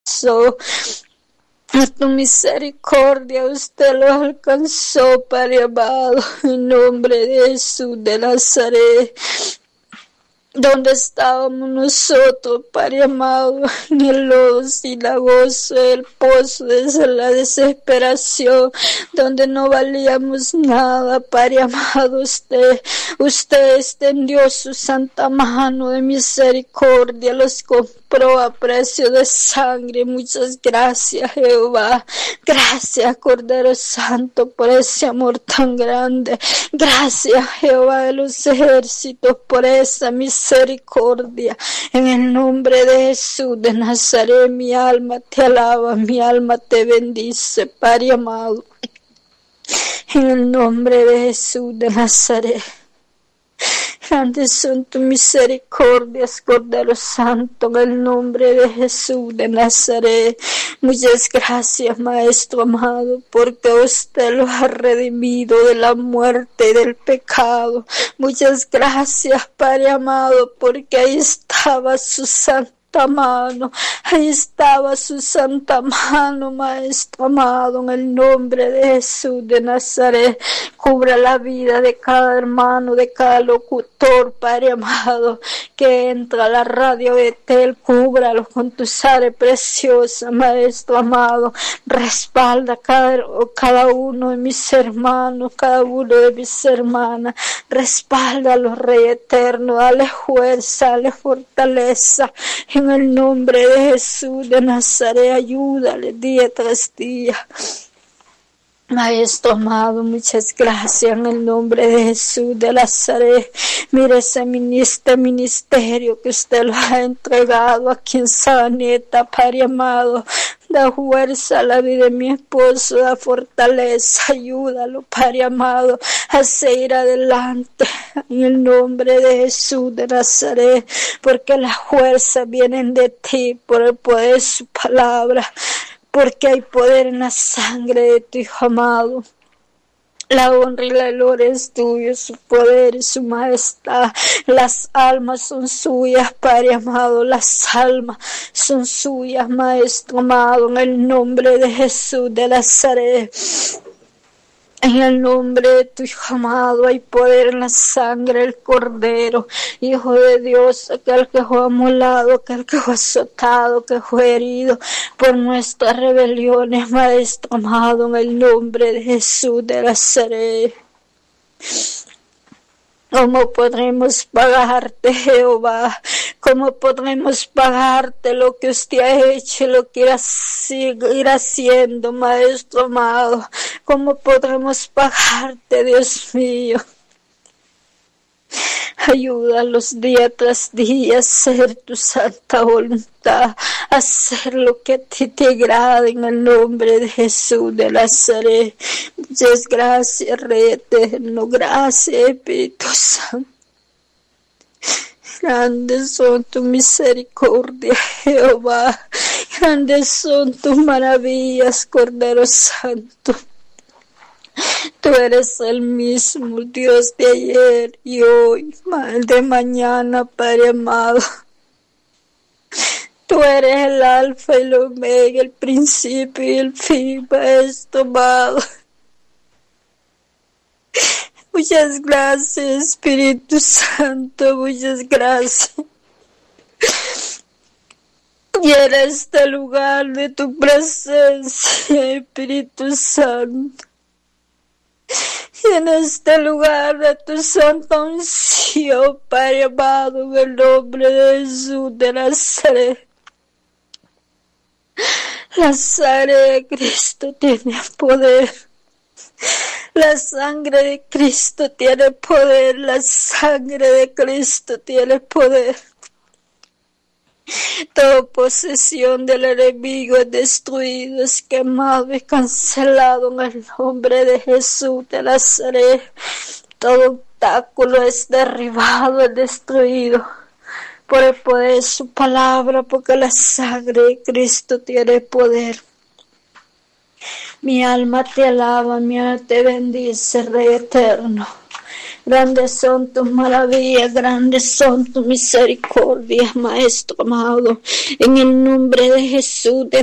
A tu misericordia usted lo alcanzó, Padre amado, en nombre de Jesús de Nazaret. ¿Dónde estábamos nosotros, Padre amado? En el lodo cenagoso, el pozo de la desesperación, donde no valíamos nada, Padre amado. Usted extendió su santa mano de misericordia, los compró a precio de sangre. Muchas gracias, Jehová. Gracias, Cordero Santo, por ese amor tan grande. Gracias, Jehová de los ejércitos, por esa misericordia. En el nombre de Jesús de Nazaret, mi alma te alaba, mi alma te bendice, Padre amado. En el nombre de Jesús de Nazaret. Grandes son tus misericordias, Cordero Santo, en el nombre de Jesús de Nazaret. Muchas gracias, Maestro amado, porque usted los ha redimido de la muerte y del pecado. Muchas gracias, Padre amado, porque ahí estaba su santa mano, ahí estaba su santa mano, Maestro amado, en el nombre de Jesús de Nazaret. Cubra la vida de cada hermano, de cada locutor, Padre amado, que entra a la radio Betel. Cúbralo con tu sangre preciosa, Maestro amado. Respalda cada uno de mis hermanos, cada uno de mis hermanas. Respáldalos, Rey eterno. Dale fuerza, dale fortaleza. En el nombre de Jesús de Nazaret, ayúdale día tras día. Maestro amado, muchas gracias en el nombre de Jesús de Nazaret. Mire ese ministerio que usted lo ha entregado aquí en Sabaneta, Padre amado. Da fuerza a la vida de mi esposo, da fortaleza, ayúdalo, Padre amado, a seguir adelante en el nombre de Jesús de Nazaret, porque las fuerzas vienen de ti por el poder de su palabra. Porque hay poder en la sangre de tu Hijo amado. La honra y la gloria es tuya, su poder y su majestad. Las almas son suyas, Padre amado. Las almas son suyas, Maestro amado. En el nombre de Jesús de Nazaret. En el nombre de tu Hijo amado hay poder en la sangre del Cordero, Hijo de Dios, aquel que fue amolado, aquel que fue azotado, que fue herido por nuestras rebeliones, Maestro amado, en el nombre de Jesús de Nazaret. ¿Cómo podremos pagarte, Jehová? ¿Cómo podremos pagarte lo que usted ha hecho y lo que irá seguir haciendo, Maestro amado? ¿Cómo podremos pagarte, Dios mío? Ayúdalos día tras día a hacer tu santa voluntad, a hacer lo que a ti te agrade en el nombre de Jesús de Nazaret. Muchas gracias, Rey eterno, gracias, Espíritu Santo. Grandes son tus misericordias, Jehová, grandes son tus maravillas, Cordero Santo. Tú eres el mismo Dios de ayer y hoy, de mañana, Padre amado. Tú eres el alfa y el omega, el principio y el fin, Maestro amado. Muchas gracias, Espíritu Santo, muchas gracias. Llena este lugar de tu presencia, Espíritu Santo. En este lugar de tu santa unción, Padre amado, en el nombre de Jesús de Nazaret. La sangre de Cristo tiene poder. La sangre de Cristo tiene poder. La sangre de Cristo tiene poder. Toda posesión del enemigo es destruido, es quemado, es cancelado en el nombre de Jesús de Nazaret. Todo obstáculo es derribado, es destruido por el poder de su palabra, porque la sangre de Cristo tiene poder. Mi alma te alaba, mi alma te bendice, Rey eterno. Grandes son tus maravillas, grandes son tus misericordias, Maestro amado. En el nombre de Jesús,